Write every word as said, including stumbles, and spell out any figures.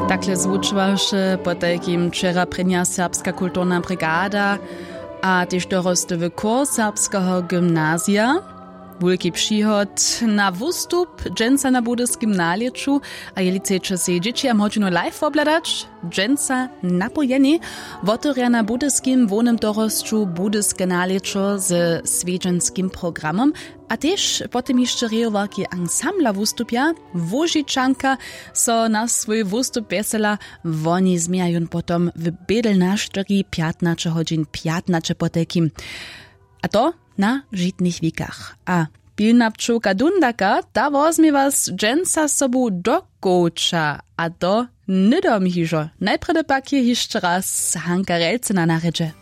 Takle zvučovaše po takim včera prednja serbska kulturna brigada a tež dorostowy kurs serbskiego gymnazja. Wielki przychod na wustup dżęca na budyskim nalieczu, a jeli chcecie się dzieci a możno live obladać, dżęca napojeni, wotoria na budyskim wonym dorostczu budyskie nalieczo z swiedżenskim programem, a też potem jeszcze rejowarki ansambla wustupia, Wóžičanka, so na swój wustup vesela, woni zmiają potom w bydel na cztery piętnaście godzin piętnaście potekim. A to na žitnych wikach. A pilna pčulka Dundaka, ta wozmi was dżęca sobu do kołcza, a to nydom hižo. Najprede pak je jeszcze raz Hanka Relce na naredzie.